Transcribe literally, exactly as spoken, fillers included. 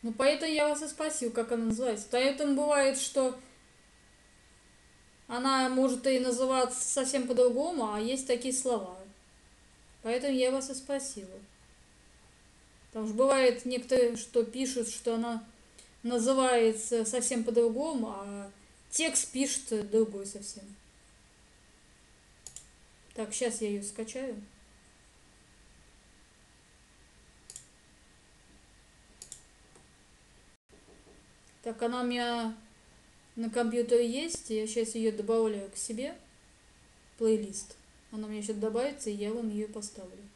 Ну, поэтому я вас и спросил, как она называется. Поэтому бывает, что она может и называться совсем по-другому, а есть такие слова. Поэтому я вас и спросила. Потому что бывает некоторые, что пишут, что она называется совсем по-другому, а текст пишет другой совсем. Так, сейчас я ее скачаю. Так, она у меня на компьютере есть. Я сейчас ее добавляю к себе. Плейлист. Она у меня сейчас добавится, и я вам ее поставлю.